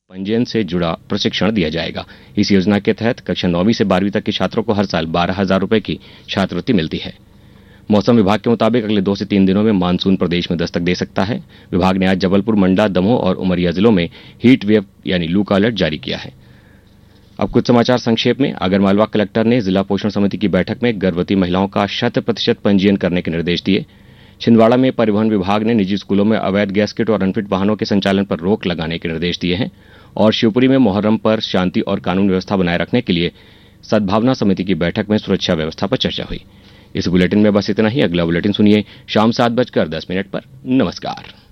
पंजीयन से जुड़ा प्रशिक्षण दिया जाएगा। इस योजना के तहत कक्षा 9वीं से 12वीं तक के छात्रों को हर साल 12,000 रुपए की छात्रवृत्ति मिलती है। मौसम विभाग के मुताबिक अगले 2 से 3 दिनों में मानसून प्रदेश में दस्तक दे सकता है। विभाग ने आज जबलपुर, मंडला, दमोह और उमरिया जिलों में हीट वेव यानी लू का अलर्ट जारी किया है। अब कुछ समाचार संक्षेप में। आगरमालवा कलेक्टर ने जिला पोषण समिति की बैठक में गर्भवती महिलाओं का 100% पंजीयन करने के निर्देश दिए। छिंदवाड़ा में परिवहन विभाग ने निजी स्कूलों में अवैध गैस किट और अनफिट वाहनों के संचालन पर रोक लगाने के निर्देश दिए हैं। और शिवपुरी में मुहर्रम पर शांति और कानून व्यवस्था बनाए रखने के लिए सद्भावना समिति की बैठक में सुरक्षा व्यवस्था पर चर्चा हुई। इस बुलेटिन में बस इतना ही। अगला बुलेटिन सुनिए शाम 7:10 पर। नमस्कार।